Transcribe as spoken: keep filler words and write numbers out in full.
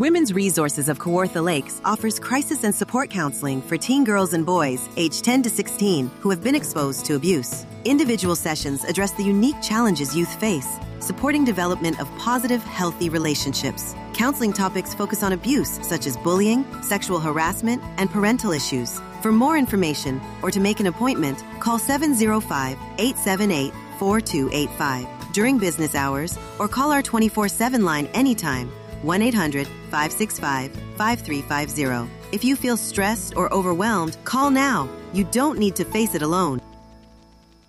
Women's Resources of Kawartha Lakes offers crisis and support counseling for teen girls and boys aged ten to sixteen who have been exposed to abuse. Individual sessions address the unique challenges youth face, supporting development of positive, healthy relationships. Counseling topics focus on abuse such as bullying, sexual harassment, and parental issues. For more information or to make an appointment, call seven zero five, eight seven eight, four two eight five during business hours or call our twenty-four seven line anytime, one eight hundred, five six five, five three five zero. If you feel stressed or overwhelmed, call now. You don't need to face it alone.